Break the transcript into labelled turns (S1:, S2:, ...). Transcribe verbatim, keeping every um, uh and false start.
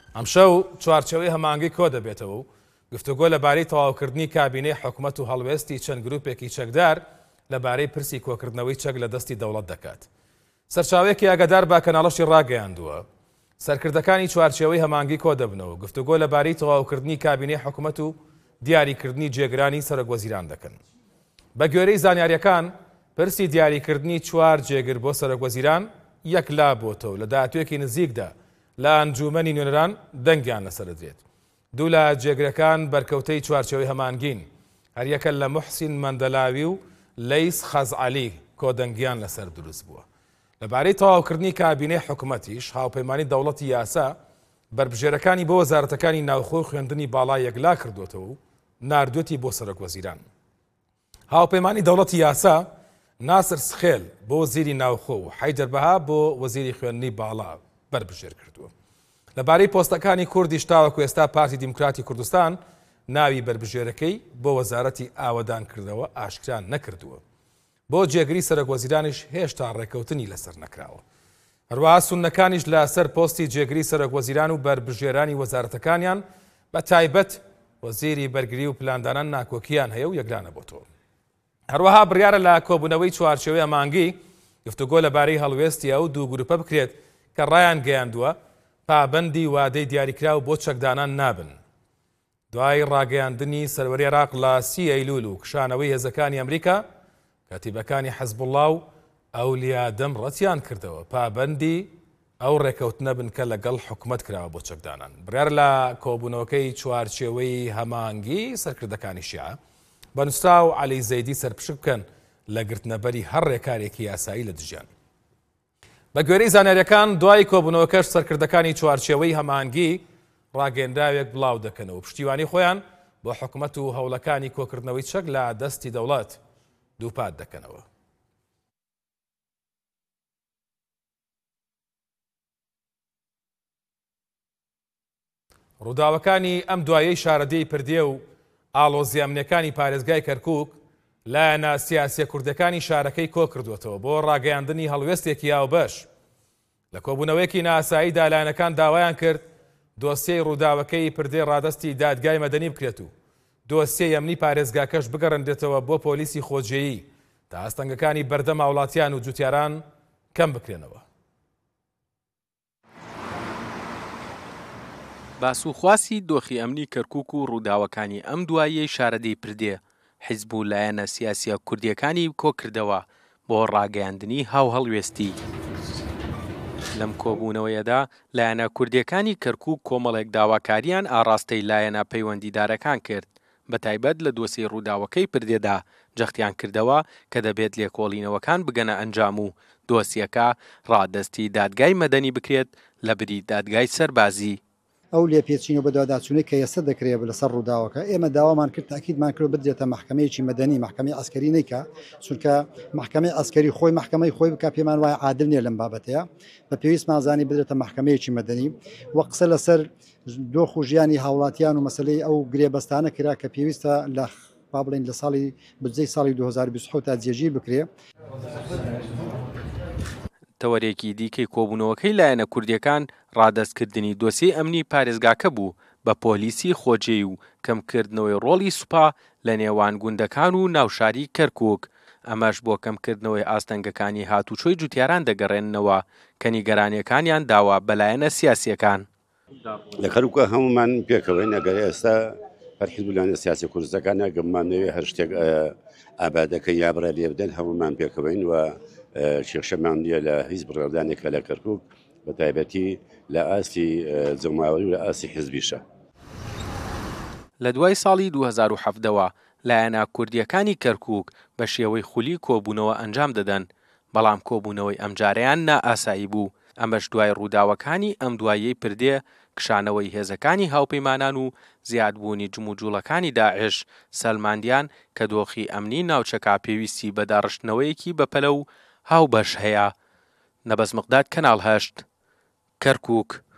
S1: ئەمشەو چوارچێوەی هەمانگی کۆ دەبێتەوە و گفتوگۆ لەبارەی تەواوکردنی کابینەی حکوومەت و هەڵوێستی چەند گروپێکی چەکدار لەبارەی پرسی کۆکردنەوەی چەک لە دەستی دەوڵەت دەکات. سەرچاوەیەکی ئاگادار با کەناڵەشی ڕاگەیاندووە سەرکردەکانی چوارچێوەی هەمانگی کۆ دەبنەوە گفتوگۆ لەبارەی تەواوکردنی کابینەی حکوومەت و دیاریکردنی جێگرانی سەرۆکوەزیران دەکەن. بە گوێرەی زانیاریەکان پرسی دیاریکردنی چوار جێگر بۆ سەرۆکوەزیران یەک لا بۆتەوە لە داهاتوویەکی نزیکدا لە ئەنجومەنی نوێنەران دەنگیان لەسەردرێت. دوو لە جێگرەکان بەرکەوتەی چوارچێوەی هەمانگین هەریەکە لە موحسین مەندەلاوی و لەیس خەزعەلی کۆدەنگیان لەسەر دروست بووە. لەبارەی تەواوکردنی کابینەی حکوومەتیش هاوپەیمانی دەوڵەتی یاسا بربژێرەکانی بۆ وەزارەتەکانی ناوخۆ خوێندنی باڵا یەکلا کردوتەوە و ناردوێتی بۆ سەرۆکوەزیران. هاوپەیمانی دەوڵەتی یاسا ناسر سخێل بۆ وەزیری ناوخۆ و حەیدەر بەها بۆ وەزیری خوێندنی باڵا بربژێر کردووە. لەبارەی پۆستەکانی کوردیش تاوەکو ئێستا پارتی دیموکراتی کوردستان ناوی بربژێرەکەی بۆ وەزارەتی ئاوەدانکردنەوە ئاشکرا نەکردووە. بۆ جێگری سەرۆکوەزیرانیش هێشتا ڕێکەوتنی لەسەر نەکراوە. هەروەها سوننەکانیش لەسەر پۆستی جێگری سەرۆکوەزیران و بربژێرانی وەزارەتەکانیان بە تایبەت وەزیری بەرگری و پلاندانان ناکۆکیان هەیە و یەکلانە بۆتەوە. هەروەها بڕیارە لە کۆبوونەوەی چوارچێوەی ئەمانگی گفتوگۆ لەبارەی هەڵوێستی ئەو دوو گروپە بکرێت کە ڕایان گەیاندووە پابەندی وادەی دیاریکراو بۆ چەکدانان نابن. دوای ڕاگەیاندنی سەروەری عێراق لە سی ئەیلول و کشانەوەی هێزەکانی ئەمریکا کاتیبەکانی حەزبوڵڵا و ئەولیادەم ڕەتیان کردەوە پابەندی ئەو ڕێکەوتنە بن کە لەگەڵ حکوومەت کراوە بۆ چەکدانان. بڕیار لە کۆبوونەوەکەی چوارچێوەی هەمانگی سەرکردەکانی شیعە بە نووسرا و عەلی زەیدی سەرپشک بکەن لە گرتنەبەری هەر ڕێکارێکی یاسایی لە دژیان. بە گوێرەی زانیاریەکان دوای کۆبوونەوەکەش سەرکردەکانی چوارچێوەی هەمانگی ڕاگەیەندراوێک بڵاو دەکەنەوە پشتیوانی خۆیان بۆ حکوومەت و هەوڵەکانی کۆکردنەوەی چەک لە دەستی دەوڵەت دووپات دەکەنەوە. ڕووداوەکانی ئەم دوایەی شارەدەی پردیە و ئاڵۆزیامنەکانی پارێزگای کەرکووک لایەنە سیاسیە کوردەکانی شارەکەی کۆ کردوێتەوە بۆ ڕاگەیاندنی هەڵوێستێکی یاوبەش. لە کۆبوونەوەیەکی ناسایی لایەنەکان داوایان کرد دۆسیەی ڕووداوەکەی پردەی ڕادەستی دادگای مەدەنی بکرێت و دۆسیەی ئەمنی پارێزگاکەش بگەڕێنرێتەوە بۆ پۆلیسی خۆجێیی تا ئاستەنگەکانی بەردەم هاوڵاتیان و جوتیاران کەم بکرێنەوە.
S2: باسوخواسی دۆخی ئەمنی کەرکووک و ڕووداوەکانی ئەم دوایەی شارەدەی پردێ حیزب و لایەنە سیاسیە کوردیەکانی کۆکردەوە بۆ ڕاگەیاندنی هاو هەڵوێستی. لەم کۆبوونەوەیەدا لایەنە کوردیەکانی کەرکووک کۆمەڵێک داواکاریان ئاڕاستەی لایەنە پەیوەندیدارەکان کرد بە تایبەت لە دۆسیەی ڕووداوەکەی پردێدا جەختیان کردەوە کە دەبێت لێکۆڵینەوەکان بگەنە ئەنجام و دۆسیەکە ڕادەستی دادگای مەدەنی بکرێت لە بری دادگای سەربازی.
S3: ئەو لێپێچینەوە بە دواداچوونەی کە ئێستا دەکرێت لەسەر ڕووداوەکە ئێمە داوامان کرد تاکیدمان کرد بدرێتە محکەمەیەکی مەدەنی محکەمەی عسکەری نیکە چونکە محکەمەی عسکەری خۆی محکەمەی خۆی بکە پێمان وایە عادل نییە لەم بابەتەیە بە پێویستمان زانی بدرێتە محکەمەیەکی مەدەنی وە قسە لەسەر دۆخ و ژیانی هاوڵاتیان و مەسلەی ئەو گرێبەستانە کرا کە پێویستە لە با بڵێن لە ساڵی بودجەی ساڵی دوو هەزار و بیست و حوت تا جێژیر بکرێ.
S2: تەوەرێکی دیکەی کۆبوونەوەکەی لایەنە کوردیەکان ڕادەستکردنی دۆسیەی ئەمنی پارێزگاکە بوو بە پۆلیسی خۆجێی و کەمکردنەوەی ڕۆڵی سوپا لە نێوان گوندەکان و ناوشاری کەرکووک. ئەمەش بۆ کەمکردنەوەی ئاستەنگەکانی هاتوچۆی جوتیاران دەگەڕێننەوە کە نیگەرانیەکانیان داوا بەلایەنە سیاسیەکان.
S4: لە کەرکووکە هەمومان پێکەوەین ئەگەر ئێستا هەر حیزب و لایەنە سیاسی کوردستان ئەگەمانەوێ هەر شتێک ئابادەکە یابڕە لێ بدەن هەمومان پێکەوەین و کێشەمان نییە لە هیچ بڕێوەدانێکە لە کەرکووک بە تایبەتی لە ئاستی جەماوەری و لە ئاستی حیزبیشە.
S2: لە دوای ساڵی دوو هەزار و حەڤدەوە لایەنە کوردیەکانی کەرکووک بە شێوەی خولی کۆبوونەوە ئەنجام دەدەن بەڵام کۆبوونەوەی ئەم جارەیان نائاسایی بوو. ئەمەش دوای ڕووداوەکانی ئەم دوایەی پردێ کشانەوەی هێزەکانی هاوپەیمانان و زیادبوونی جموجوڵەکانی داعش سەلماندیان کە دۆخی ئەمنی ناوچەکە پێویستی بە داڕشتنەوەیەکی بەپەلە و هاوبەش هەیە. نەبەز مقداد کەناڵ هەشت کەرکووک.